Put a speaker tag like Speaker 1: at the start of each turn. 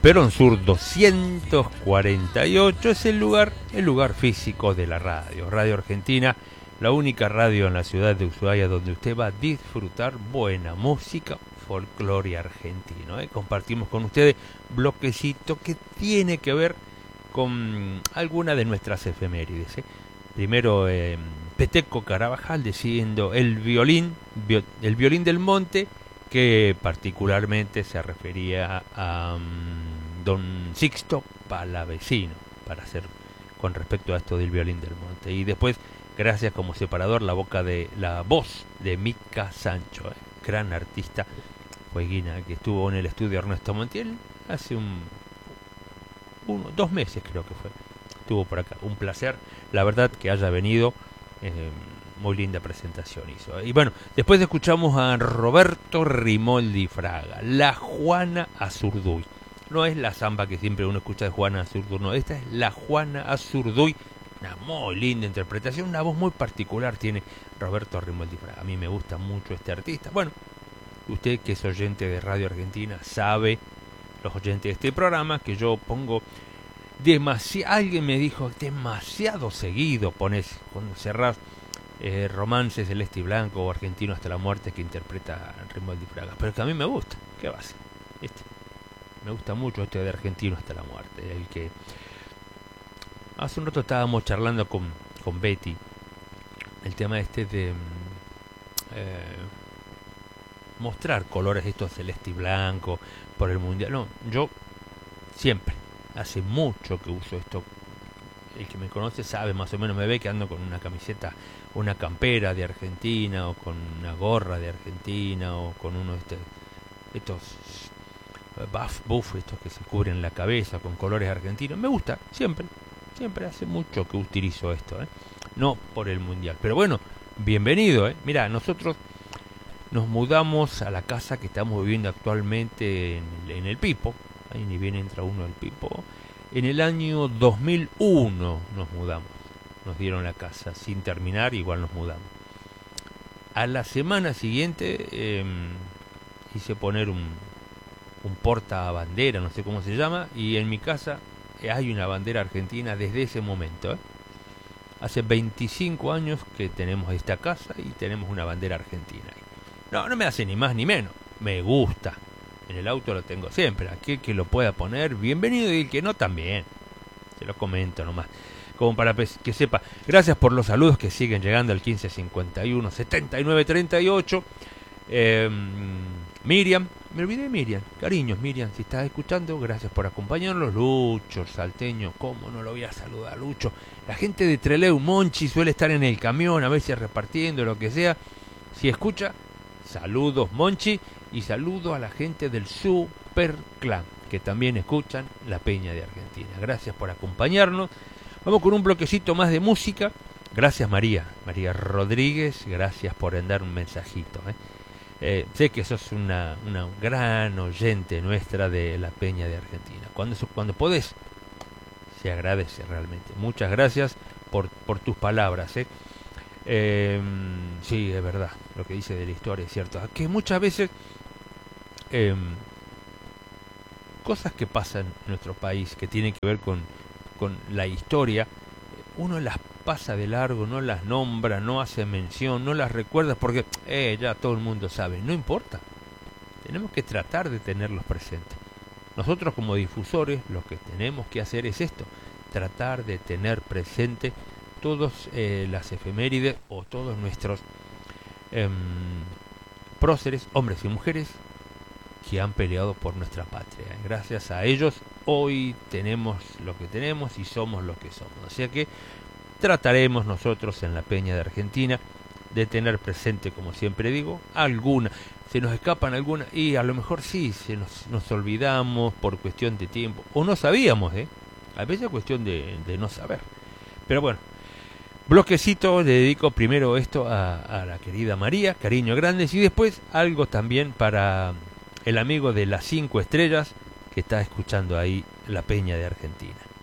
Speaker 1: Perón Sur 248 es el lugar físico de la radio. Radio Argentina, la única radio en la ciudad de Ushuaia donde usted va a disfrutar buena música, folclore argentino. Compartimos con ustedes bloquecito que tiene que ver con alguna de nuestras efemérides. Primero, Peteco Carabajal diciendo el violín del monte, que particularmente se refería a don Sixto Palavecino, para hacer con respecto a esto del violín del monte. Y después, gracias como separador, la voz de Mica Sancho, gran artista fueguina que estuvo en el estudio Ernesto Montiel hace 2 meses, creo que fue. Estuvo por acá, un placer, la verdad, que haya venido. Muy linda presentación hizo. Y bueno, después escuchamos a Roberto Rimoldi Fraga, la Juana Azurduy. No es la samba que siempre uno escucha de Juana Azurduy, no, esta es la Juana Azurduy. Una muy linda interpretación, una voz muy particular tiene Roberto Rimoldi Fraga. A mí me gusta mucho este artista. Bueno, usted que es oyente de Radio Argentina sabe, los oyentes de este programa, que yo pongo alguien me dijo, demasiado seguido pones, cuando cerrás Romance Celeste y Blanco o Argentino hasta la muerte, que interpreta Rimoldi Fraga. Pero es que a mí me gusta, ¿qué va a hacer? Me gusta mucho este de Argentino hasta la muerte, el que hace un rato estábamos charlando con Betty, el tema de mostrar colores estos celeste y blanco por el mundial. No, yo siempre, hace mucho que uso esto. El que me conoce sabe, más o menos me ve que ando con una camiseta, una campera de Argentina, o con una gorra de Argentina, o con uno de estos buff, estos que se cubren la cabeza con colores argentinos. Me gusta, siempre hace mucho que utilizo esto, no por el mundial. Pero bueno, bienvenido, Mirá, nosotros nos mudamos a la casa que estamos viviendo actualmente en el Pipo. Ahí ni bien entra uno al Pipo. En el año 2001 nos mudamos. Nos dieron la casa sin terminar, igual nos mudamos. A la semana siguiente hice poner un portabandera, no sé cómo se llama, y en mi casa hay una bandera argentina desde ese momento. Hace 25 años que tenemos esta casa y tenemos una bandera argentina. No me hace ni más ni menos, me gusta. En el auto lo tengo siempre. Aquel que lo pueda poner, bienvenido, y el que no, también. Se lo comento nomás, como para que sepa. Gracias por los saludos que siguen llegando al 1551 7938. Miriam, me olvidé de Miriam. Cariños, Miriam, si estás escuchando, gracias por acompañarnos. Lucho, el salteño, cómo no lo voy a saludar, Lucho. La gente de Trelew, Monchi, suele estar en el camión, a veces repartiendo, lo que sea. Si escucha, saludos, Monchi. Y saludo a la gente del Super Clan, que también escuchan La Peña de Argentina. Gracias por acompañarnos. Vamos con un bloquecito más de música. Gracias, María Rodríguez, gracias por enviar un mensajito. Sé que sos una gran oyente nuestra de La Peña de Argentina. Cuando podés, se agradece realmente. Muchas gracias por tus palabras. Sí, es verdad, lo que dice de la historia es cierto. Que muchas veces cosas que pasan en nuestro país que tienen que ver con la historia, uno las pasa de largo, no las nombra, no hace mención, no las recuerda porque ya todo el mundo sabe. No importa, tenemos que tratar de tenerlos presentes. Nosotros como difusores lo que tenemos que hacer es esto, tratar de tener presente todas las efemérides o todos nuestros próceres, hombres y mujeres, que han peleado por nuestra patria. Gracias a ellos hoy tenemos lo que tenemos y somos lo que somos. O sea que trataremos nosotros en La Peña de Argentina de tener presente, como siempre digo, alguna. Se nos escapan algunas y a lo mejor sí, nos olvidamos por cuestión de tiempo. O no sabíamos, a veces es cuestión de no saber. Pero bueno, bloquecito, le dedico primero esto a la querida María, cariño grandes, y después algo también para el amigo de las 5 estrellas que está escuchando ahí La Peña de Argentina.